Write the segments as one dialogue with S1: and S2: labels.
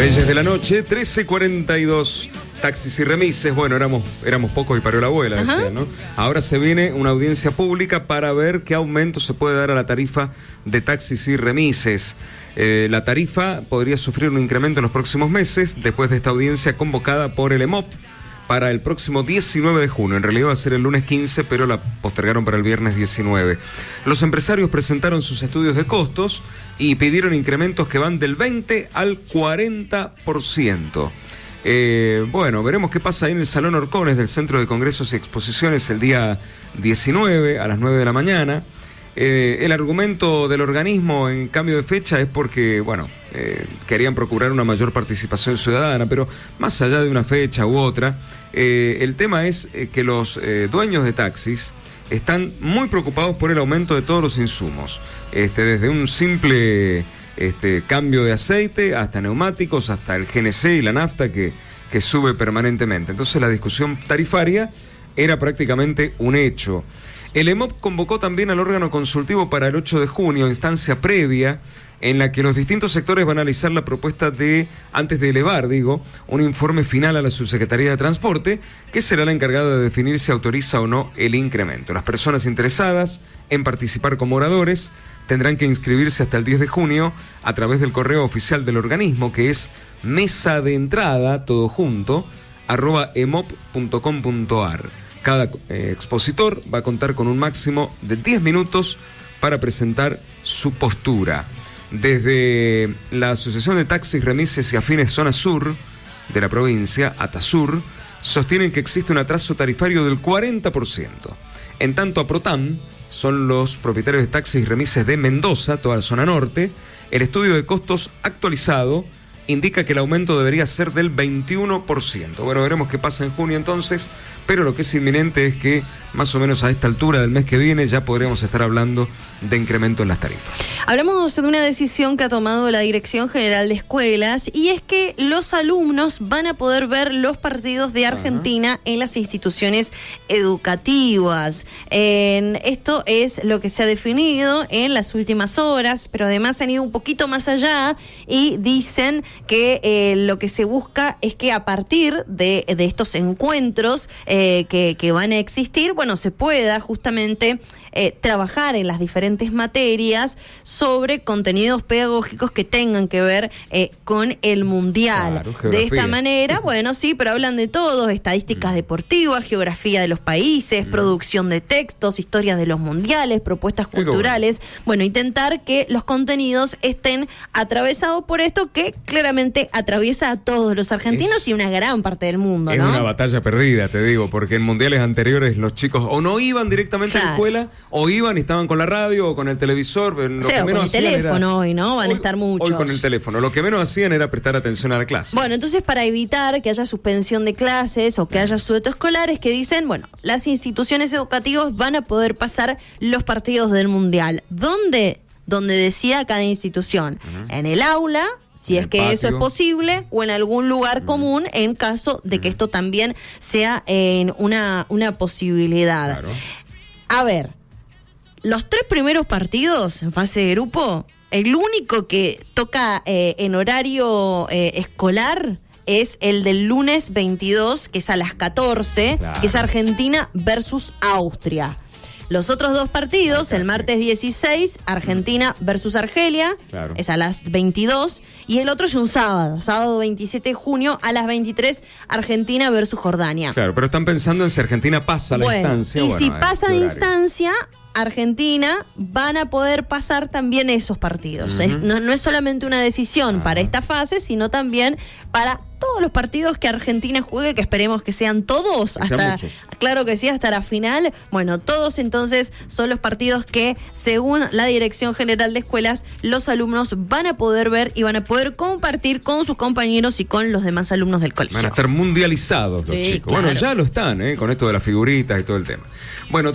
S1: Reyes de la noche, 13:42. Taxis y remises, bueno, éramos pocos y parió la abuela, decían, ¿no? Ahora se viene una audiencia pública para ver qué aumento se puede dar a la tarifa de taxis y remises. La tarifa podría sufrir un incremento en los próximos meses, después de esta audiencia convocada por el EMOP para el próximo 19 de junio. En realidad va a ser el lunes 15, pero la postergaron para el viernes 19. Los empresarios presentaron sus estudios de costos y pidieron incrementos que van del 20 al 40%. Bueno, veremos qué pasa ahí en el Salón Orcones del Centro de Congresos y Exposiciones el día 19 a las 9 de la mañana. El argumento del organismo en cambio de fecha es porque, bueno, querían procurar una mayor participación ciudadana, pero más allá de una fecha u otra, el tema es que los dueños de taxis están muy preocupados por el aumento de todos los insumos, desde un simple cambio de aceite hasta neumáticos, hasta el GNC y la nafta que sube permanentemente. Entonces la discusión tarifaria era prácticamente un hecho. El EMOP convocó también al órgano consultivo para el 8 de junio, instancia previa, en la que los distintos sectores van a analizar la propuesta antes de elevar, un informe final a la Subsecretaría de Transporte, que será la encargada de definir si autoriza o no el incremento. Las personas interesadas en participar como oradores tendrán que inscribirse hasta el 10 de junio a través del correo oficial del organismo, que es mesadeentrada, todo junto, @emop.com.ar. Cada expositor va a contar con un máximo de 10 minutos para presentar su postura. Desde la Asociación de Taxis, Remises y Afines Zona Sur de la provincia, ATASUR, sostienen que existe un atraso tarifario del 40%. En tanto, APROTAM, son los propietarios de taxis y remises de Mendoza, toda la zona norte, el estudio de costos actualizado indica que el aumento debería ser del 21%. Bueno, veremos qué pasa en junio entonces, pero lo que es inminente es que más o menos a esta altura del mes que viene ya podremos estar hablando de incremento en las tarifas.
S2: Hablamos de una decisión que ha tomado la Dirección General de Escuelas, y es que los alumnos van a poder ver los partidos de Argentina en las instituciones educativas. Esto es lo que se ha definido en las últimas horas, pero además han ido un poquito más allá y dicen que lo que se busca es que a partir de estos encuentros que van a existir, bueno, se pueda justamente trabajar en las diferentes materias sobre contenidos pedagógicos que tengan que ver con el mundial. Claro, de esta manera, bueno, sí, pero hablan de todo: estadísticas deportivas, geografía de los países, producción de textos, historias de los mundiales, propuestas culturales. Bueno, intentar que los contenidos estén atravesados por esto que claramente atraviesa a todos los argentinos y una gran parte del mundo, ¿no?
S1: Es una batalla perdida, te digo, porque en mundiales anteriores los chicos o no iban directamente a la escuela, o iban y estaban con la radio o con el televisor. Lo que menos
S2: con el teléfono hoy, ¿no? Van a estar muchos.
S1: Hoy con el teléfono. Lo que menos hacían era prestar atención a la clase.
S2: Bueno, entonces para evitar que haya suspensión de clases o que haya sueto escolares, que dicen, bueno, las instituciones educativas van a poder pasar los partidos del Mundial. ¿Dónde? Donde decida cada institución. En el aula, si es que patio, eso es posible, o en algún lugar común en caso de que esto también sea una posibilidad. Claro. A ver, los 3 primeros partidos en fase de grupo, el único que toca en horario escolar es el del lunes 22, que es a las 14, que es Argentina versus Austria. Los otros 2 partidos, el martes 16, Argentina versus Argelia, es a las 22, y el otro es un sábado 27 de junio a las 23, Argentina versus Jordania.
S1: Claro, pero están pensando en si Argentina pasa la instancia.
S2: Y si pasa la instancia, Argentina van a poder pasar también esos partidos. No es solamente una decisión para esta fase, sino también para todos los partidos que Argentina juegue, que esperemos que sean todos, claro que sí, hasta la final. Bueno, todos entonces son los partidos que, según la Dirección General de Escuelas, los alumnos van a poder ver y van a poder compartir con sus compañeros y con los demás alumnos del colegio.
S1: Van a estar mundializados los chicos.
S2: Claro.
S1: Bueno, ya lo están, con esto de las figuritas y todo el tema. Bueno,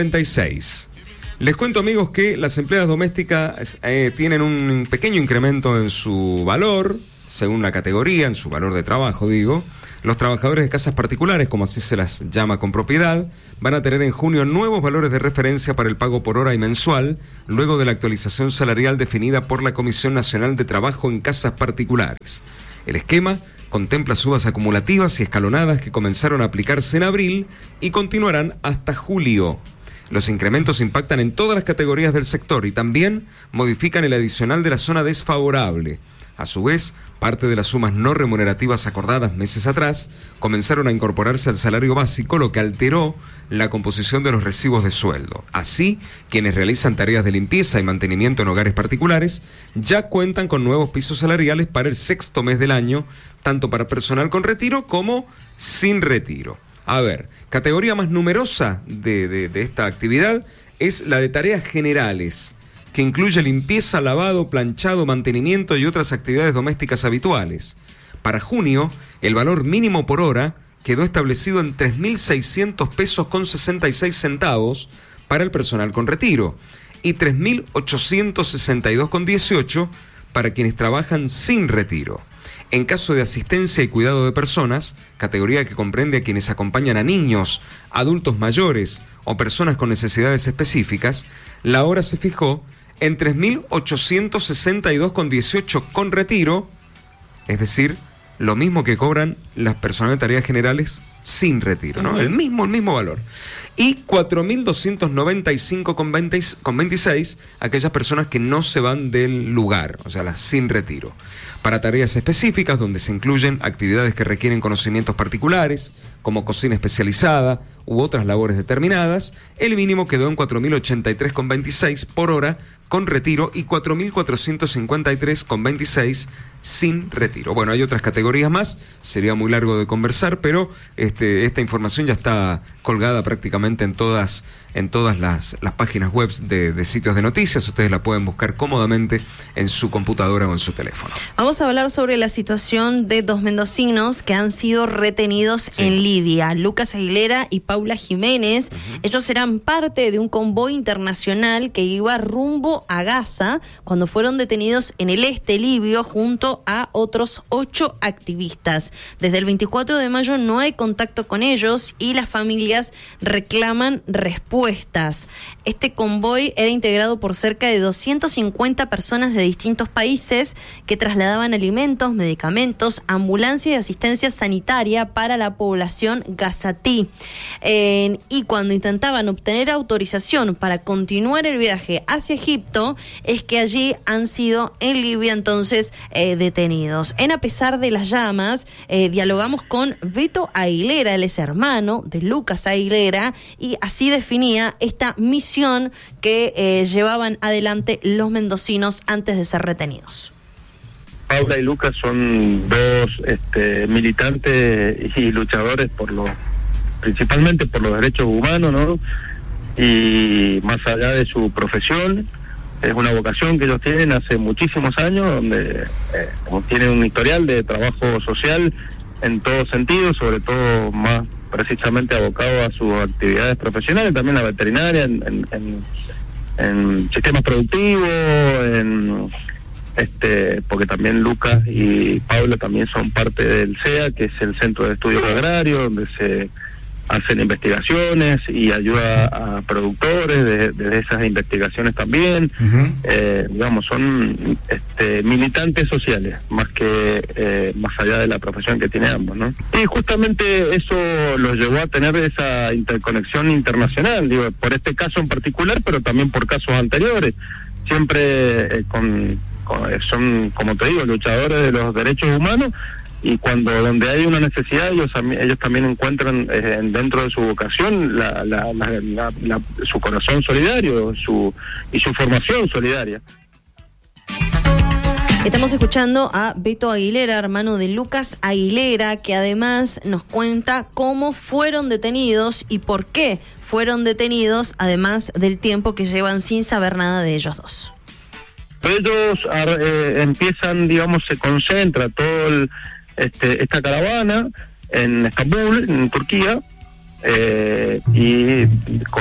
S1: 13:46. Les cuento, amigos, que las empleadas domésticas tienen un pequeño incremento en su valor, según la categoría, en su valor de trabajo, digo. Los trabajadores de casas particulares, como así se las llama con propiedad, van a tener en junio nuevos valores de referencia para el pago por hora y mensual, luego de la actualización salarial definida por la Comisión Nacional de Trabajo en Casas Particulares. El esquema contempla subas acumulativas y escalonadas que comenzaron a aplicarse en abril y continuarán hasta julio. Los incrementos impactan en todas las categorías del sector y también modifican el adicional de la zona desfavorable. A su vez, parte de las sumas no remunerativas acordadas meses atrás comenzaron a incorporarse al salario básico, lo que alteró la composición de los recibos de sueldo. Así, quienes realizan tareas de limpieza y mantenimiento en hogares particulares ya cuentan con nuevos pisos salariales para el sexto mes del año, tanto para personal con retiro como sin retiro. A ver, categoría más numerosa de esta actividad es la de tareas generales, que incluye limpieza, lavado, planchado, mantenimiento y otras actividades domésticas habituales. Para junio, el valor mínimo por hora quedó establecido en 3.600 pesos con 66 centavos para el personal con retiro y 3.862,18 para quienes trabajan sin retiro. En caso de asistencia y cuidado de personas, categoría que comprende a quienes acompañan a niños, adultos mayores o personas con necesidades específicas, la hora se fijó en 3.862,18 con retiro, es decir, lo mismo que cobran las personas de tareas generales sin retiro, ¿no? El mismo valor. Y 4.295,26 aquellas personas que no se van del lugar, o sea, las sin retiro. Para tareas específicas, donde se incluyen actividades que requieren conocimientos particulares, como cocina especializada u otras labores determinadas, el mínimo quedó en 4.083,26 por hora con retiro y 4.453,26 sin retiro. Bueno, hay otras categorías más, sería muy largo de conversar, pero esta información ya está colgada prácticamente en todas las páginas web de sitios de noticias. Ustedes la pueden buscar cómodamente en su computadora o en su teléfono.
S2: Vamos a hablar sobre la situación de dos mendocinos que han sido retenidos en Libia, Lucas Aguilera y Paula Jiménez. Ellos eran parte de un convoy internacional que iba rumbo a Gaza cuando fueron detenidos en el este libio junto a otros 8 activistas. Desde el 24 de mayo no hay contacto con ellos y las familias reclaman respuestas. Este convoy era integrado por cerca de 250 personas de distintos países que trasladaban alimentos, medicamentos, ambulancia y asistencia sanitaria para la población gazatí. Y cuando intentaban obtener autorización para continuar el viaje hacia Egipto, es que allí han sido en Libia entonces detenidos. A pesar de las llamas, dialogamos con Beto Aguilera, él es hermano de Lucas Aguilera, y así definía esta misión que llevaban adelante los mendocinos antes de ser retenidos.
S3: Paula y Lucas son dos militantes y luchadores principalmente por los derechos humanos, ¿no? Y más allá de su profesión, es una vocación que ellos tienen hace muchísimos años, donde tienen un historial de trabajo social en todo sentido, sobre todo más precisamente abocado a sus actividades profesionales, también la veterinaria, en sistemas productivos, porque también Lucas y Paula también son parte del CEA, que es el Centro de Estudios Agrarios, donde se hacen investigaciones y ayuda a productores de esas investigaciones también. Son militantes sociales, más allá de la profesión que tiene ambos, ¿no? Y justamente eso los llevó a tener esa interconexión internacional, por este caso en particular, pero también por casos anteriores. Siempre son, como te digo, luchadores de los derechos humanos, y donde hay una necesidad, ellos también encuentran dentro de su vocación su corazón solidario y su formación solidaria.
S2: Estamos escuchando a Beto Aguilera, hermano de Lucas Aguilera, que además nos cuenta cómo fueron detenidos y por qué fueron detenidos, además del tiempo que llevan sin saber nada de ellos dos.
S3: Ellos empiezan, se concentra todo esta caravana en Estambul, en Turquía, y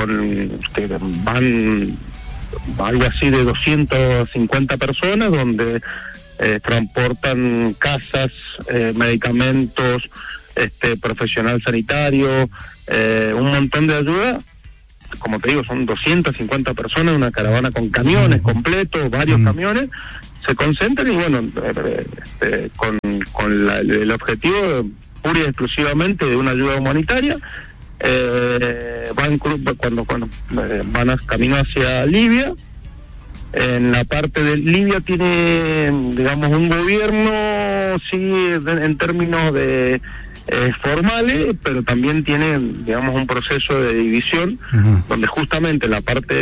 S3: van algo así de 250 personas, donde transportan casas, medicamentos, profesional sanitario, un montón de ayuda. Como te digo, son 250 personas, una caravana con camiones completos, varios camiones, se concentran y bueno, con el objetivo pura y exclusivamente de una ayuda humanitaria. Van camino hacia Libia. En la parte de Libia tiene, digamos, un gobierno, sí, en términos de formales, pero también tiene, digamos, un proceso de división, donde justamente la parte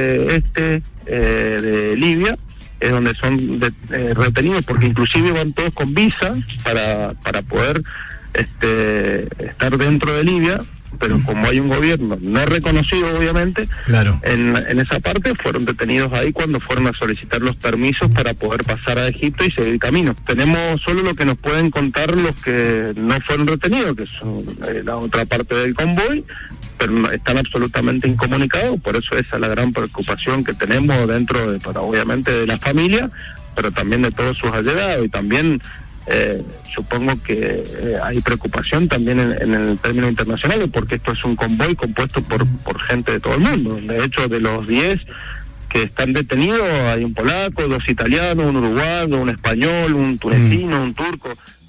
S3: de Libia es donde son retenidos, porque inclusive van todos con visa para poder estar dentro de Libia, pero como hay un gobierno no reconocido, obviamente,
S4: claro,
S3: en esa parte fueron detenidos ahí cuando fueron a solicitar los permisos para poder pasar a Egipto y seguir camino. Tenemos solo lo que nos pueden contar los que no fueron retenidos, que son la otra parte del convoy, pero están absolutamente incomunicados. Por eso esa es la gran preocupación que tenemos dentro de, obviamente, de la familia, pero también de todos sus allegados. Y también supongo que hay preocupación también en el término internacional, porque esto es un convoy compuesto por gente de todo el mundo. De hecho, de los 10 que están detenidos, hay un polaco, 2 italianos, un uruguayo, un español, un tunecino, un turco.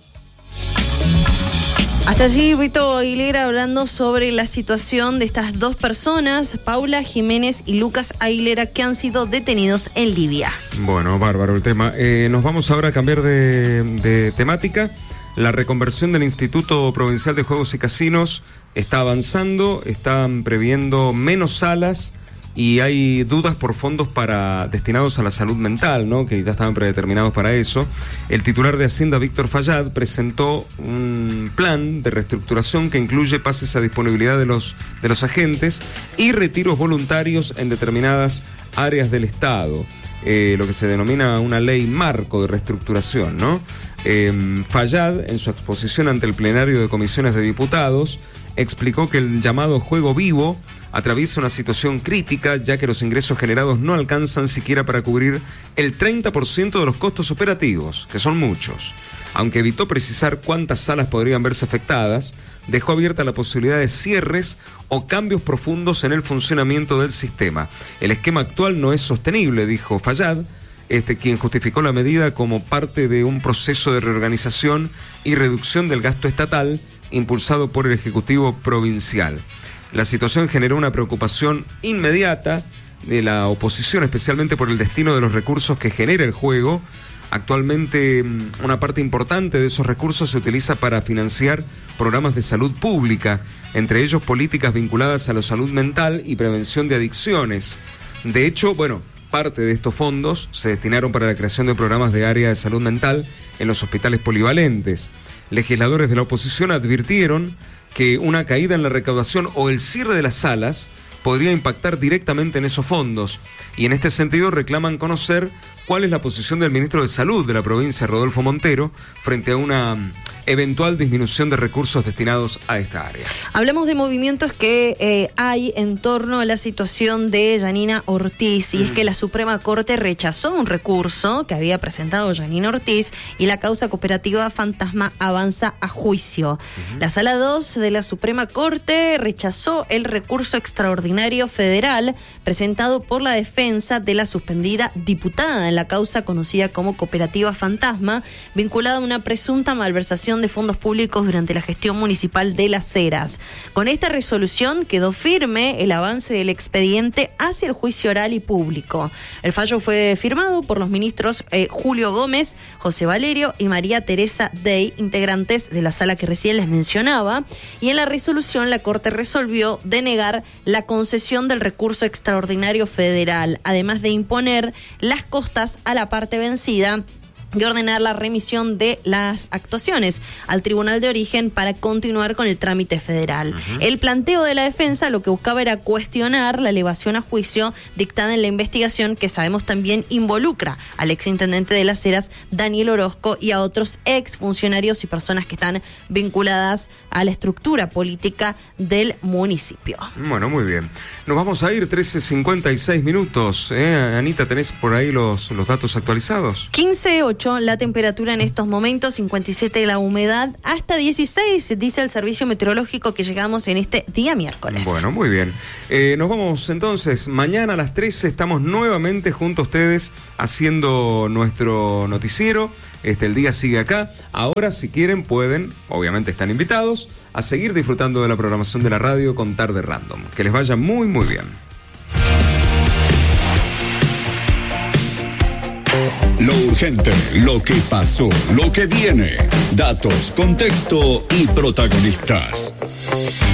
S2: Hasta allí Vito Aguilera hablando sobre la situación de estas 2 personas, Paula Jiménez y Lucas Aguilera, que han sido detenidos en Libia.
S1: Bueno, bárbaro el tema. Nos vamos ahora a cambiar de temática. La reconversión del Instituto Provincial de Juegos y Casinos está avanzando, están previendo menos salas y hay dudas por fondos destinados a la salud mental, ¿no? Que ya estaban predeterminados para eso. El titular de Hacienda, Víctor Fayad, presentó un plan de reestructuración que incluye pases a disponibilidad de los agentes y retiros voluntarios en determinadas áreas del Estado. Lo que se denomina una ley marco de reestructuración, ¿no? Fayad, en su exposición ante el plenario de comisiones de diputados, explicó que el llamado juego vivo atraviesa una situación crítica, ya que los ingresos generados no alcanzan siquiera para cubrir el 30% de los costos operativos, que son muchos. Aunque evitó precisar cuántas salas podrían verse afectadas, dejó abierta la posibilidad de cierres o cambios profundos en el funcionamiento del sistema. El esquema actual no es sostenible, dijo Fayad, quien justificó la medida como parte de un proceso de reorganización y reducción del gasto estatal impulsado por el Ejecutivo Provincial. La situación generó una preocupación inmediata de la oposición, especialmente por el destino de los recursos que genera el juego. Actualmente, una parte importante de esos recursos se utiliza para financiar programas de salud pública, entre ellos políticas vinculadas a la salud mental y prevención de adicciones. De hecho, parte de estos fondos se destinaron para la creación de programas de área de salud mental en los hospitales polivalentes. Legisladores de la oposición advirtieron que una caída en la recaudación o el cierre de las salas podría impactar directamente en esos fondos, y en este sentido reclaman conocer cuál es la posición del ministro de Salud de la provincia, Rodolfo Montero, frente a una eventual disminución de recursos destinados a esta área.
S2: Hablemos de movimientos que hay en torno a la situación de Yanina Ortiz, y es que la Suprema Corte rechazó un recurso que había presentado Yanina Ortiz y la causa cooperativa Fantasma avanza a juicio. La Sala 2 de la Suprema Corte rechazó el recurso extraordinario federal presentado por la defensa de la suspendida diputada en la causa conocida como Cooperativa Fantasma, vinculada a una presunta malversación de fondos públicos durante la gestión municipal de Las Heras. Con esta resolución quedó firme el avance del expediente hacia el juicio oral y público. El fallo fue firmado por los ministros Julio Gómez, José Valerio y María Teresa Dey, integrantes de la sala que recién les mencionaba, y en la resolución la Corte resolvió denegar la concesión del recurso extraordinario federal, además de imponer las costas a la parte vencida y ordenar la remisión de las actuaciones al Tribunal de Origen para continuar con el trámite federal. El planteo de la defensa lo que buscaba era cuestionar la elevación a juicio dictada en la investigación, que sabemos también involucra al exintendente de Las Heras, Daniel Orozco, y a otros exfuncionarios y personas que están vinculadas a la estructura política del municipio.
S1: Bueno, muy bien. Nos vamos a ir 13:56 minutos. Anita, ¿tenés por ahí los datos actualizados?
S2: 15:08 58 la temperatura en estos momentos, 57 la humedad, hasta 16 dice el servicio meteorológico que llegamos en este día miércoles.
S1: Bueno, muy bien. Nos vamos entonces, mañana a las 13 estamos nuevamente junto a ustedes haciendo nuestro noticiero. El día sigue acá. Ahora, si quieren, pueden, obviamente están invitados, a seguir disfrutando de la programación de la radio con Tarde Random. Que les vaya muy, muy bien.
S4: Lo urgente, lo que pasó, lo que viene. Datos, contexto y protagonistas.